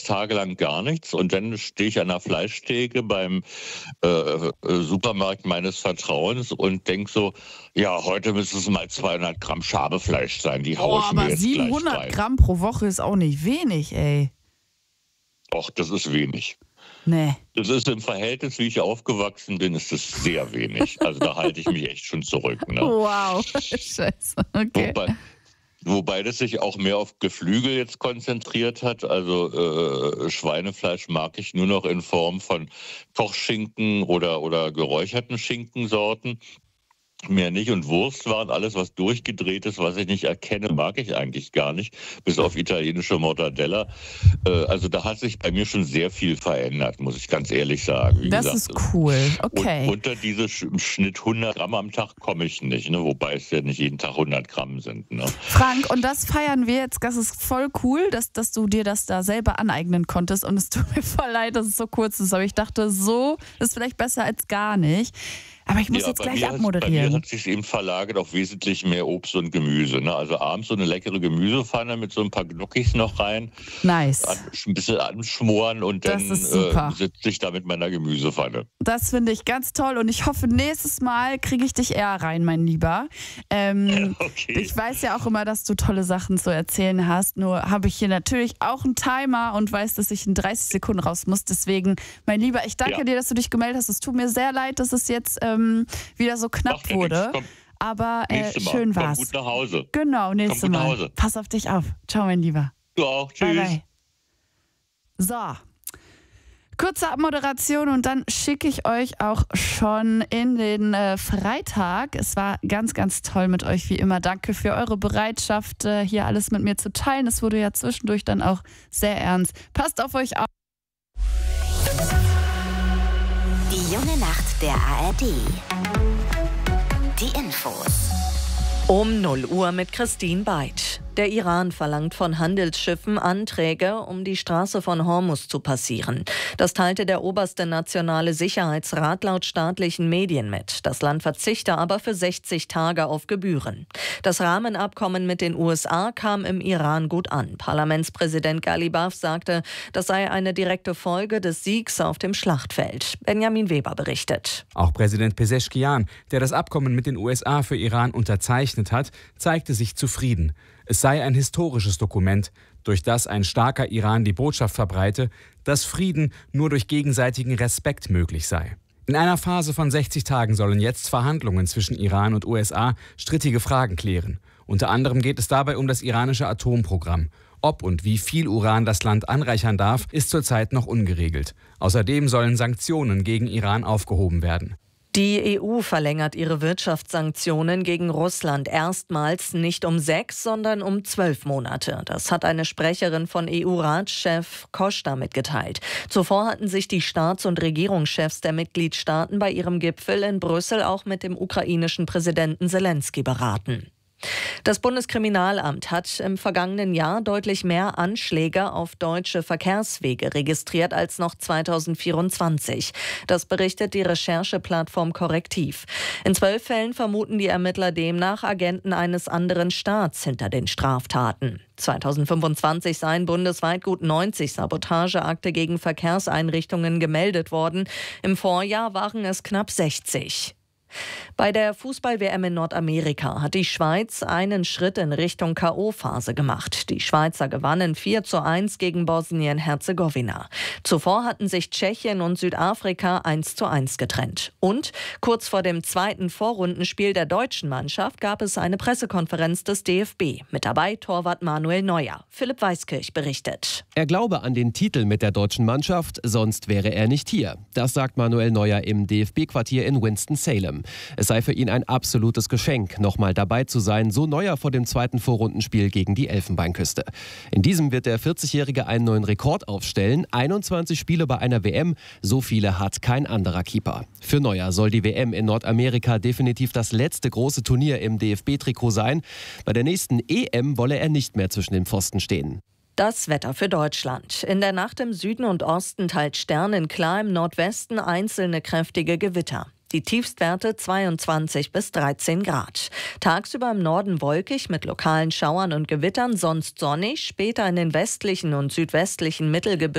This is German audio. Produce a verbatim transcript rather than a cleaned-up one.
tagelang gar nichts und dann stehe ich an der Fleischtheke beim äh, Supermarkt meines Vertrauens und denke so, ja, heute müssen es mal zweihundert Gramm Schabefleisch sein, die haue Oh, ich mir aber jetzt siebenhundert gleich rein. Gramm pro Woche ist auch nicht wenig, ey. Och, das ist wenig. Nee. Das ist im Verhältnis, wie ich aufgewachsen bin, ist das sehr wenig. Also da halte ich mich echt schon zurück. Ne? Wow, scheiße, okay. Wobei, wobei das sich auch mehr auf Geflügel jetzt konzentriert hat. Also äh, Schweinefleisch mag ich nur noch in Form von Kochschinken oder, oder geräucherten Schinkensorten. Mehr nicht. Und Wurstwaren, alles was durchgedreht ist, was ich nicht erkenne, mag ich eigentlich gar nicht. Bis auf italienische Mortadella. Äh, also da hat sich bei mir schon sehr viel verändert, muss ich ganz ehrlich sagen. Wie Das gesagt, ist cool, okay. Und unter diese Sch- Schnitt hundert Gramm am Tag komme ich nicht, ne? Wobei es ja nicht jeden Tag hundert Gramm sind. Ne? Frank, und das feiern wir jetzt, das ist voll cool, dass, dass du dir das da selber aneignen konntest und es tut mir voll leid, dass es so kurz ist, aber ich dachte, so ist vielleicht besser als gar nicht. Aber ich muss Ja, jetzt bei gleich mir hat- abmoderieren. Bei mir hat sich eben verlagert auf wesentlich mehr Obst und Gemüse. Ne? Also abends so eine leckere Gemüsepfanne mit so ein paar Gnocchis noch rein, Nice. an, ein bisschen anschmoren und Das dann ist super. äh, sitze ich da mit meiner Gemüsepfanne. Das finde ich ganz toll und ich hoffe, nächstes Mal kriege ich dich eher rein, mein Lieber. Ähm, Okay. ich weiß ja auch immer, dass du tolle Sachen zu erzählen hast, nur habe ich hier natürlich auch einen Timer und weiß, dass ich in dreißig Sekunden raus muss. Deswegen, mein Lieber, ich danke Ja. dir, dass du dich gemeldet hast. Es tut mir sehr leid, dass es jetzt ähm, wieder so knapp Macht ja wurde. nichts. Komm, Aber äh, nächstes Mal. schön Komm war's. gut nach Hause. Genau, nächstes gut nach Mal. Hause. Pass auf dich auf. Ciao, mein Lieber. Du auch. Bye, Tschüss. bye. So. Kurze Abmoderation und dann schicke ich euch auch schon in den äh, Freitag. Es war ganz, ganz toll mit euch, wie immer. Danke für eure Bereitschaft, äh, hier alles mit mir zu teilen. Es wurde ja zwischendurch dann auch sehr ernst. Passt auf euch auf. Die junge Nacht der A R D. Die Infos. Um null Uhr mit Christine Beitsch. Der Iran verlangt von Handelsschiffen Anträge, um die Straße von Hormuz zu passieren. Das teilte der oberste nationale Sicherheitsrat laut staatlichen Medien mit. Das Land verzichte aber für sechzig Tage auf Gebühren. Das Rahmenabkommen mit den U S A kam im Iran gut an. Parlamentspräsident Ghalibaf sagte, das sei eine direkte Folge des Siegs auf dem Schlachtfeld. Benjamin Weber berichtet. Auch Präsident Pezeshkian, der das Abkommen mit den U S A für Iran unterzeichnet hat, zeigte sich zufrieden. Es sei ein historisches Dokument, durch das ein starker Iran die Botschaft verbreite, dass Frieden nur durch gegenseitigen Respekt möglich sei. In einer Phase von sechzig Tagen sollen jetzt Verhandlungen zwischen Iran und U S A strittige Fragen klären. Unter anderem geht es dabei um das iranische Atomprogramm. Ob und wie viel Uran das Land anreichern darf, ist zurzeit noch ungeregelt. Außerdem sollen Sanktionen gegen Iran aufgehoben werden. Die E U verlängert ihre Wirtschaftssanktionen gegen Russland erstmals nicht um sechs, sondern um zwölf Monate. Das hat eine Sprecherin von E U-Ratschef Costa mitgeteilt. Zuvor hatten sich die Staats- und Regierungschefs der Mitgliedstaaten bei ihrem Gipfel in Brüssel auch mit dem ukrainischen Präsidenten Selenskyj beraten. Das Bundeskriminalamt hat im vergangenen Jahr deutlich mehr Anschläge auf deutsche Verkehrswege registriert als noch zweitausendvierundzwanzig. Das berichtet die Rechercheplattform Korrektiv. In zwölf Fällen vermuten die Ermittler demnach Agenten eines anderen Staats hinter den Straftaten. zweitausendfünfundzwanzig seien bundesweit gut neunzig Sabotageakte gegen Verkehrseinrichtungen gemeldet worden. Im Vorjahr waren es knapp sechzig. Bei der Fußball-W M in Nordamerika hat die Schweiz einen Schritt in Richtung K O-Phase gemacht. Die Schweizer gewannen vier zu eins gegen Bosnien-Herzegowina. Zuvor hatten sich Tschechien und Südafrika eins zu eins getrennt. Und kurz vor dem zweiten Vorrundenspiel der deutschen Mannschaft gab es eine Pressekonferenz des D F B. Mit dabei Torwart Manuel Neuer. Philipp Weiskirch berichtet. Er glaube an den Titel mit der deutschen Mannschaft, sonst wäre er nicht hier. Das sagt Manuel Neuer im D F B-Quartier in Winston-Salem. Es sei für ihn ein absolutes Geschenk, nochmal dabei zu sein, so Neuer vor dem zweiten Vorrundenspiel gegen die Elfenbeinküste. In diesem wird der vierzigjährige einen neuen Rekord aufstellen, einundzwanzig Spiele bei einer W M, so viele hat kein anderer Keeper. Für Neuer soll die W M in Nordamerika definitiv das letzte große Turnier im D F B-Trikot sein. Bei der nächsten E M wolle er nicht mehr zwischen den Pfosten stehen. Das Wetter für Deutschland. In der Nacht im Süden und Osten teils sternenklar, im Nordwesten einzelne kräftige Gewitter. Die Tiefstwerte zweiundzwanzig bis dreizehn Grad. Tagsüber im Norden wolkig mit lokalen Schauern und Gewittern, sonst sonnig, später in den westlichen und südwestlichen Mittelgebirgen